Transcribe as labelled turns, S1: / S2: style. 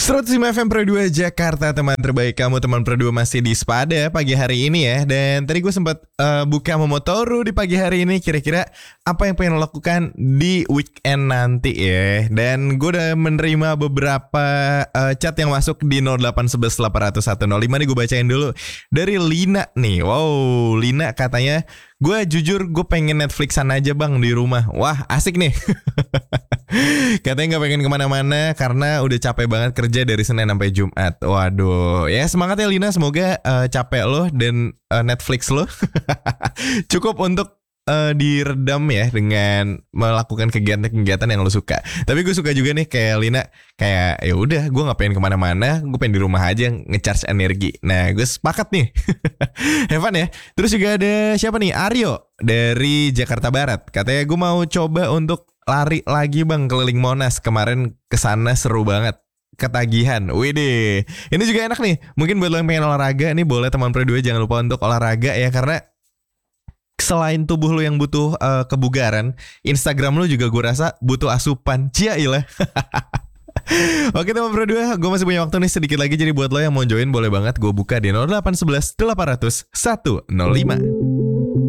S1: 105 FM Pro 2 Jakarta, teman terbaik kamu. Teman Pro 2 masih di Spada pagi hari ini ya. Dan tadi gue sempat buka Momotaro di pagi hari ini. Kira-kira apa yang pengen lo lakukan di weekend nanti ya. Dan gue udah menerima beberapa chat yang masuk di 0811 800 105. Nih gue bacain dulu. Dari Lina nih. Wow, Lina katanya, gue jujur gue pengen Netflixan aja bang di rumah. Wah asik nih. Katanya gak pengen kemana-mana karena udah capek banget kerja dari Senin sampai Jumat. Waduh, ya semangat ya Lina. Semoga capek lo dan Netflix lo cukup untuk diredam ya dengan melakukan kegiatan-kegiatan yang lo suka. Tapi gue suka juga nih kayak Lina, kayak ya udah gue gak pengen kemana-mana, gue pengen di rumah aja ngecharge energi. Nah gue sepakat nih. Have fun ya. Terus juga ada siapa nih, Aryo dari Jakarta Barat. Katanya gue mau coba untuk lari lagi bang keliling Monas. Kemarin kesana seru banget, ketagihan. Widih, ini juga enak nih. Mungkin buat lo yang pengen olahraga nih, boleh teman Pro 2 jangan lupa untuk olahraga ya. Karena selain tubuh lo yang butuh kebugaran, Instagram lo juga gue rasa butuh asupan. Ciailah. Oke teman Pro 2, gue masih punya waktu nih sedikit lagi. Jadi buat lo yang mau join boleh banget gue buka di 0811 800 105.